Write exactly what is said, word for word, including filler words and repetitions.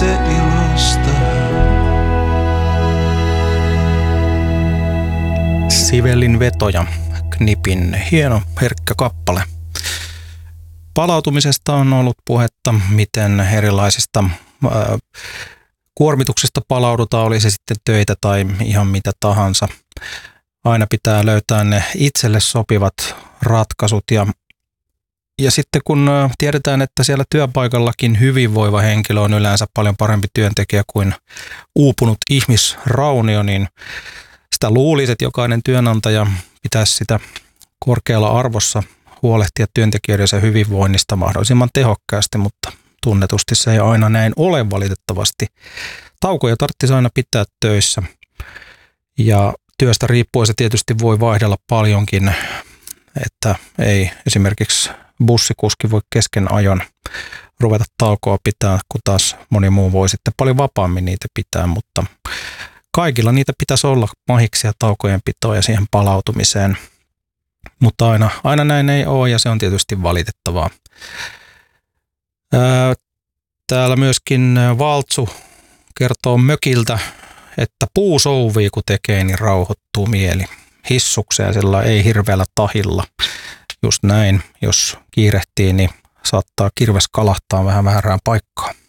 itse ilosta. Sibelin vetoja, Knipin hieno herkkä kappale. Palautumisesta on ollut puhetta, miten erilaisista ää, kuormituksista palaudutaan, oli se sitten töitä tai ihan mitä tahansa. Aina pitää löytää ne itselle sopivat ratkaisut ja, ja sitten kun tiedetään, että siellä työpaikallakin hyvinvoiva henkilö on yleensä paljon parempi työntekijä kuin uupunut ihmisraunio, niin sitä luulisi, että jokainen työnantaja pitäisi sitä korkealla arvossa huolehtia työntekijöidensä hyvinvoinnista mahdollisimman tehokkaasti, mutta tunnetusti se ei aina näin ole valitettavasti. Taukoja tarvitsisi aina pitää töissä ja työstä riippuen se tietysti voi vaihdella paljonkin, että ei esimerkiksi bussikuski voi kesken ajon ruveta taukoa pitää, kun taas moni muu voi sitten paljon vapaammin niitä pitää, mutta kaikilla niitä pitäisi olla mahiksia taukojen pitoa ja siihen palautumiseen, mutta aina, aina näin ei ole ja se on tietysti valitettavaa. Ää, täällä myöskin Valtsu kertoo mökiltä, että puu souvii kun tekee, niin rauhoittuu mieli. Hissukseen sillä ei hirveällä tahilla. Just näin, jos kiirehtii, niin saattaa kirves kalahtaa vähän väärään paikkaan.